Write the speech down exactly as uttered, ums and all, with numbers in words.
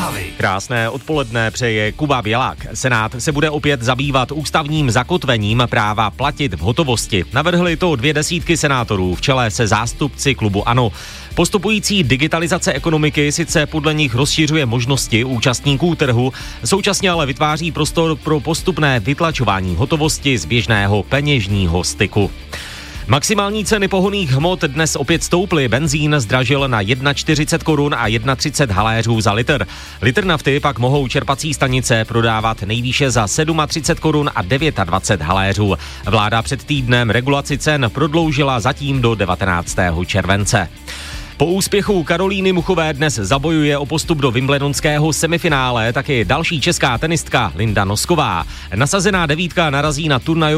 zprávy. Krásné odpoledne přeje Kuba Bělák. Senát se bude opět zabývat ústavním zakotvením práva platit v hotovosti. Navrhli to dvě desítky senátorů v čele se zástupci klubu ANO. Postupující digitalizace ekonomiky sice podle nich rozšiřuje možnosti účastníků trhu, současně ale vytváří prostor pro postupné vytlačování hotovosti z běžného peněžního styku. Maximální ceny pohonných hmot dnes opět stouply. Benzín zdražil na čtyřicet jedna korun a třicet jedna haléřů za litr. Litr nafty pak mohou čerpací stanice prodávat nejvýše za třicet sedm korun a dvacet devět haléřů. Vláda před týdnem regulaci cen prodloužila zatím do devatenáctého července. Po úspěchu Karolíny Muchové dnes zabojuje o postup do wimbledonského semifinále taky další česká tenistka Linda Nosková. Nasazená devítka narazí na turnaj